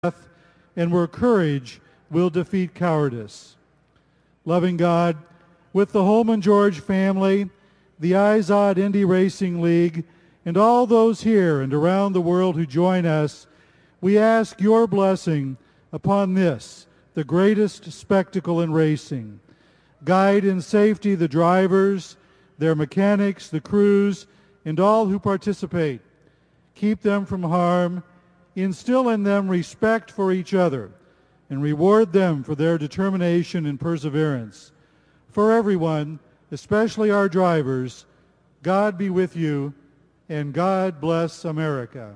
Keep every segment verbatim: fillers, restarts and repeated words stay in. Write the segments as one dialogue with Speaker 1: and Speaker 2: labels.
Speaker 1: death, and where courage will defeat cowardice. Loving God, with the Holman George family, the Izod Indy Racing League, and all those here and around the world who join us, we ask your blessing upon this, the greatest spectacle in racing. Guide in safety the drivers, their mechanics, the crews, and all who participate. Keep them from harm, instill in them respect for each other, and reward them for their determination and perseverance. For everyone, especially our drivers, God be with you, and God bless America.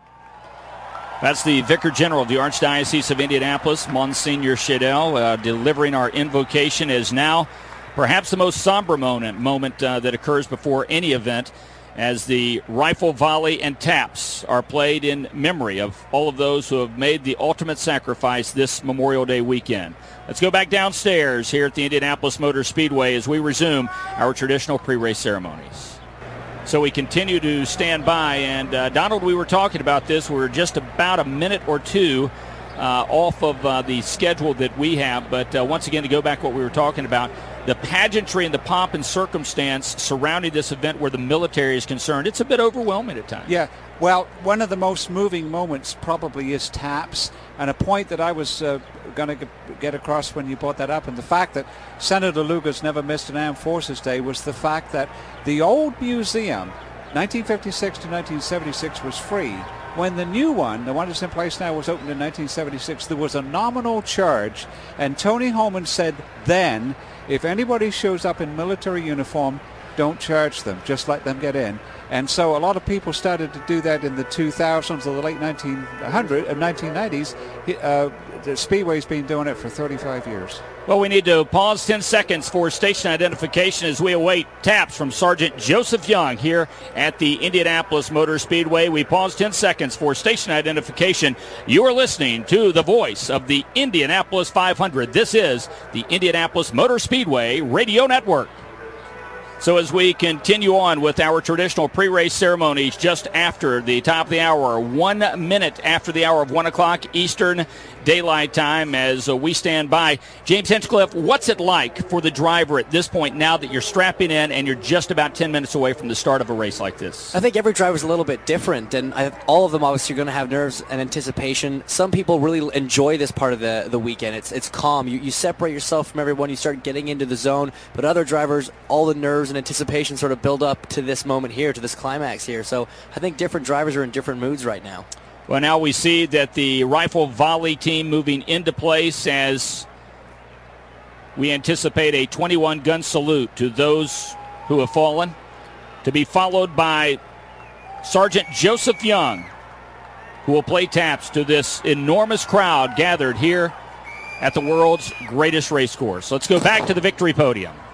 Speaker 2: That's the Vicar General of the Archdiocese of Indianapolis, Monsignor Shadell, uh, delivering our invocation as now perhaps the most somber moment, moment uh, that occurs before any event, as the rifle volley and taps are played in memory of all of those who have made the ultimate sacrifice this Memorial Day weekend. Let's go back downstairs here at the Indianapolis Motor Speedway as we resume our traditional pre-race ceremonies. So we continue to stand by, and uh, Donald, we were talking about this. We're just about a minute or two uh, off of uh, the schedule that we have, but uh, once again, to go back to what we were talking about, the pageantry and the pomp and circumstance surrounding this event where the military is concerned, it's a bit overwhelming at times.
Speaker 3: Yeah, well, one of the most moving moments probably is taps, and a point that I was uh, going to get across when you brought that up, and the fact that Senator Lugar's never missed an Armed Forces Day, was the fact that the old museum, nineteen fifty-six to nineteen seventy-six, was free. When the new one, the one that's in place now, was opened in nineteen seventy-six, there was a nominal charge, and Tony Holman said then, if anybody shows up in military uniform, don't charge them, just let them get in. And so a lot of people started to do that in the two thousands or the late nineteen hundreds, uh, nineteen nineties. Uh, the Speedway's been doing it for thirty-five years.
Speaker 2: Well, we need to pause ten seconds for station identification as we await taps from Sergeant Joseph Young here at the Indianapolis Motor Speedway. We pause ten seconds for station identification. You are listening to the voice of the Indianapolis five hundred. This is the Indianapolis Motor Speedway Radio Network. So as we continue on with our traditional pre-race ceremonies just after the top of the hour, one minute after the hour of one o'clock Eastern Daylight Time, as uh, we stand by. James Hinchcliffe, what's it like for the driver at this point now that you're strapping in and you're just about ten minutes away from the start of a race like this?
Speaker 4: I think every driver's a little bit different, and I, all of them obviously are going to have nerves and anticipation. Some people really enjoy this part of the, the weekend. It's it's calm. You, you separate yourself from everyone. You start getting into the zone. But other drivers, all the nerves and anticipation sort of build up to this moment here, to this climax here. So I think different drivers are in different moods right now.
Speaker 2: Well, now we see that the rifle volley team moving into place as we anticipate a twenty-one gun salute to those who have fallen, to be followed by Sergeant Joseph Young, who will play taps to this enormous crowd gathered here at the world's greatest race course. Let's go back to the victory podium.